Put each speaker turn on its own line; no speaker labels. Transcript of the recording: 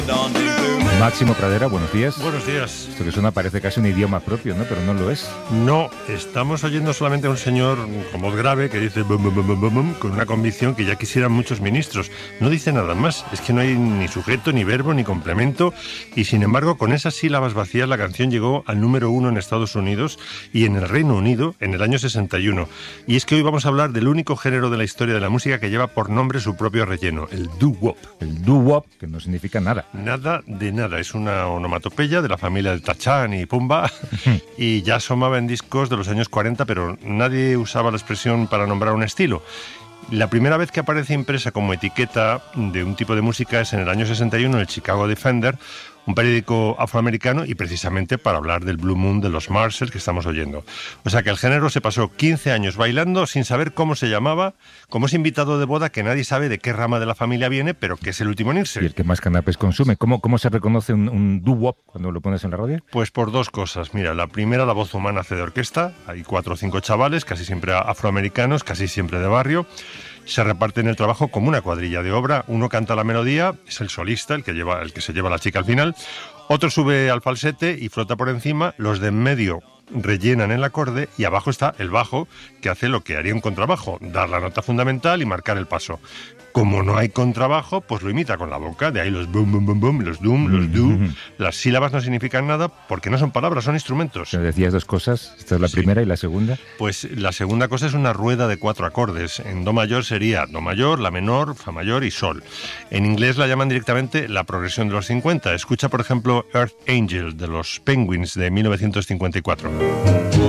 Máximo Pradera, buenos días.
Buenos días.
Esto que suena parece casi un idioma propio, ¿no? Pero no lo es.
No, estamos oyendo solamente a un señor con voz grave que dice bum, bum, bum, bum, bum, con una convicción que ya quisieran muchos ministros. No dice nada más, es que no hay ni sujeto, ni verbo, ni complemento, y sin embargo con esas sílabas vacías la canción llegó al número 1 en Estados Unidos y en el Reino Unido en el año 61. Y es que hoy vamos a hablar del único género de la historia de la música que lleva por nombre su propio relleno, el doo-wop.
El doo-wop, que no significa nada.
Nada de nada, es una onomatopeya de la familia del tachán y pumba y ya asomaba en discos de los años 40, pero nadie usaba la expresión para nombrar un estilo. La primera vez que aparece impresa como etiqueta de un tipo de música es en el año 61 en el Chicago Defender, un periódico afroamericano, y precisamente para hablar del Blue Moon de los Marshalls que estamos oyendo. O sea que el género se pasó 15 años bailando sin saber cómo se llamaba, como ese invitado de boda que nadie sabe de qué rama de la familia viene, pero que es el último en irse.
Y el que más canapés consume. ¿Cómo se reconoce un doo-wop cuando lo pones en la radio?
Pues por dos cosas. Mira, la primera, la voz humana hace de orquesta. Hay 4 o 5 chavales, casi siempre afroamericanos, casi siempre de barrio. Se reparten el trabajo como una cuadrilla de obra. Uno canta la melodía, es el solista, el que se lleva a la chica al final. Otro sube al falsete y flota por encima. Los de en medio rellenan el acorde y abajo está el bajo, que hace lo que haría un contrabajo, dar la nota fundamental y marcar el paso. Como no hay contrabajo, pues lo imita con la boca, de ahí los boom, boom, boom, boom, los doom, los do. Las sílabas no significan nada porque no son palabras, son instrumentos.
Te decías dos cosas, esta es la primera y la segunda.
Pues la segunda cosa es una rueda de 4 acordes. En do mayor sería do mayor, la menor, fa mayor y sol. En inglés la llaman directamente la progresión de los 50. Escucha, por ejemplo, Earth Angel de los Penguins de 1954.